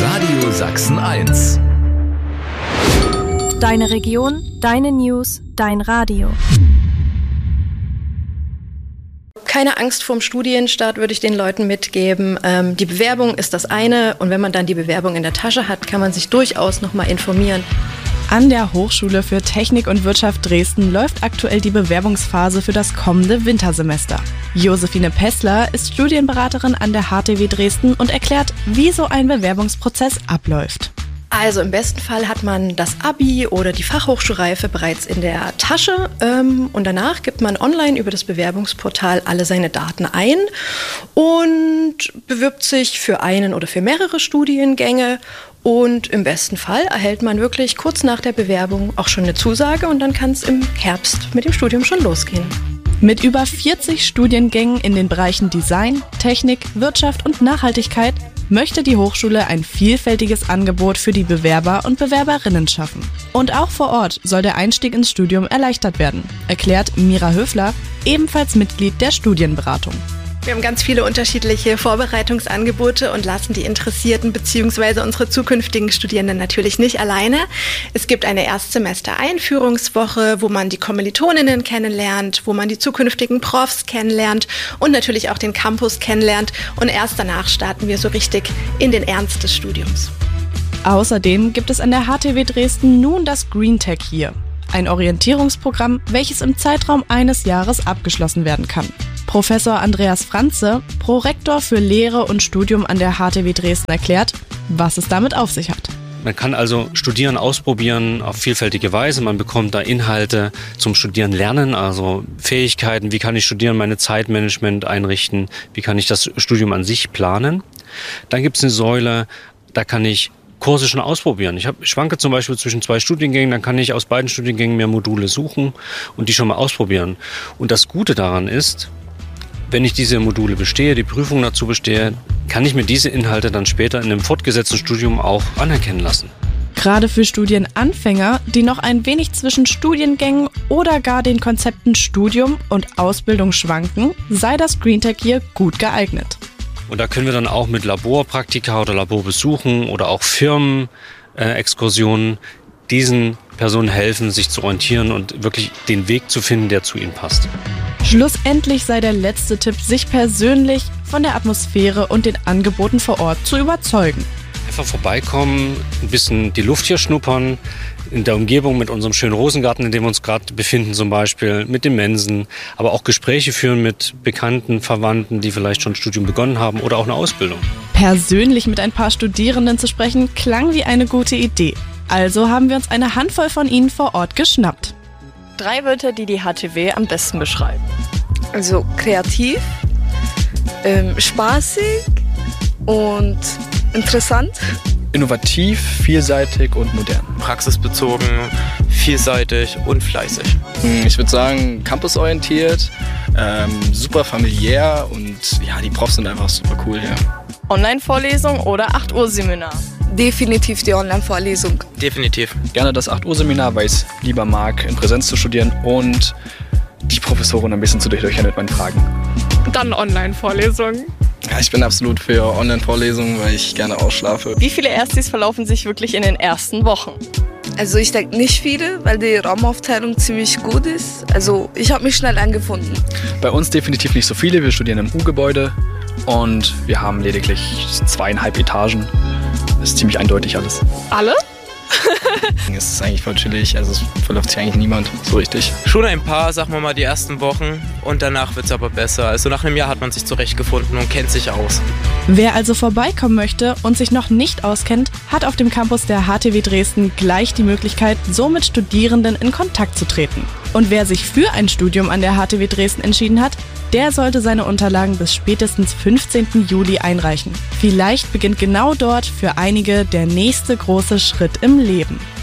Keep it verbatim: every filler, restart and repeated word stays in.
Radio Sachsen eins. Deine Region, deine News, dein Radio. Keine Angst vorm Studienstart würde ich den Leuten mitgeben. Ähm, die Bewerbung ist das eine und wenn man dann die Bewerbung in der Tasche hat, kann man sich durchaus noch mal informieren. An der Hochschule für Technik und Wirtschaft Dresden läuft aktuell die Bewerbungsphase für das kommende Wintersemester. Josephine Pessler ist Studienberaterin an der H T W Dresden und erklärt, wie so ein Bewerbungsprozess abläuft. Also im besten Fall hat man das Abi oder die Fachhochschulreife bereits in der Tasche ähm, und danach gibt man online über das Bewerbungsportal alle seine Daten ein und bewirbt sich für einen oder für mehrere Studiengänge und im besten Fall erhält man wirklich kurz nach der Bewerbung auch schon eine Zusage und dann kann es im Herbst mit dem Studium schon losgehen. Mit über vierzig Studiengängen in den Bereichen Design, Technik, Wirtschaft und Nachhaltigkeit möchte die Hochschule ein vielfältiges Angebot für die Bewerber und Bewerberinnen schaffen. Und auch vor Ort soll der Einstieg ins Studium erleichtert werden, erklärt Mira Höfler, ebenfalls Mitglied der Studienberatung. Wir haben ganz viele unterschiedliche Vorbereitungsangebote und lassen die Interessierten bzw. unsere zukünftigen Studierenden natürlich nicht alleine. Es gibt eine Erstsemester-Einführungswoche, wo man die Kommilitoninnen kennenlernt, wo man die zukünftigen Profs kennenlernt und natürlich auch den Campus kennenlernt. Und erst danach starten wir so richtig in den Ernst des Studiums. Außerdem gibt es an der H T W Dresden nun das Green Tech Year, ein Orientierungsprogramm, welches im Zeitraum eines Jahres abgeschlossen werden kann. Professor Andreas Franze, Prorektor für Lehre und Studium an der H T W Dresden, erklärt, was es damit auf sich hat. Man kann also Studieren ausprobieren auf vielfältige Weise. Man bekommt da Inhalte zum Studieren lernen, also Fähigkeiten, wie kann ich studieren, meine Zeitmanagement einrichten, wie kann ich das Studium an sich planen. Dann gibt es eine Säule, da kann ich Kurse schon ausprobieren. Ich hab, schwanke zum Beispiel zwischen zwei Studiengängen, dann kann ich aus beiden Studiengängen mehr Module suchen und die schon mal ausprobieren. Und das Gute daran ist, wenn ich diese Module bestehe, die Prüfung dazu bestehe, kann ich mir diese Inhalte dann später in einem fortgesetzten Studium auch anerkennen lassen. Gerade für Studienanfänger, die noch ein wenig zwischen Studiengängen oder gar den Konzepten Studium und Ausbildung schwanken, sei das Green Tech Year gut geeignet. Und da können wir dann auch mit Laborpraktika oder Laborbesuchen oder auch Firmenexkursionen äh, diesen Personen helfen, sich zu orientieren und wirklich den Weg zu finden, der zu ihnen passt. Schlussendlich sei der letzte Tipp, sich persönlich von der Atmosphäre und den Angeboten vor Ort zu überzeugen. Einfach vorbeikommen, ein bisschen die Luft hier schnuppern, in der Umgebung mit unserem schönen Rosengarten, in dem wir uns gerade befinden zum Beispiel, mit den Mensen, aber auch Gespräche führen mit Bekannten, Verwandten, die vielleicht schon ein Studium begonnen haben oder auch eine Ausbildung. Persönlich mit ein paar Studierenden zu sprechen, klang wie eine gute Idee. Also haben wir uns eine Handvoll von ihnen vor Ort geschnappt. Drei Wörter, die die H T W am besten beschreiben. Also kreativ, ähm, spaßig und interessant. Innovativ, vielseitig und modern. Praxisbezogen, vielseitig und fleißig. Ich würde sagen, campusorientiert, ähm, super familiär und ja, die Profs sind einfach super cool hier. Online-Vorlesung oder acht Uhr Seminar? Definitiv die Online-Vorlesung. Definitiv. Gerne das acht Uhr Seminar, weil ich es lieber mag, in Präsenz zu studieren und die Professorin ein bisschen zu durchlöchern mit meinen Fragen. Dann Online-Vorlesung. Ja, ich bin absolut für Online-Vorlesungen, weil ich gerne ausschlafe. Wie viele Erstis verlaufen sich wirklich in den ersten Wochen? Also ich denke nicht viele, weil die Raumaufteilung ziemlich gut ist. Also ich habe mich schnell eingefunden. Bei uns definitiv nicht so viele. Wir studieren im U-Gebäude und wir haben lediglich zweieinhalb Etagen. Das ist ziemlich eindeutig alles. Alle? Es ist eigentlich voll chillig, also es verläuft sich eigentlich niemand so richtig. Schon ein paar, sagen wir mal, die ersten Wochen und danach wird es aber besser. Also nach einem Jahr hat man sich zurechtgefunden und kennt sich aus. Wer also vorbeikommen möchte und sich noch nicht auskennt, hat auf dem Campus der H T W Dresden gleich die Möglichkeit, so mit Studierenden in Kontakt zu treten. Und wer sich für ein Studium an der H T W Dresden entschieden hat, der sollte seine Unterlagen bis spätestens fünfzehnten Juli einreichen. Vielleicht beginnt genau dort für einige der nächste große Schritt im Leben.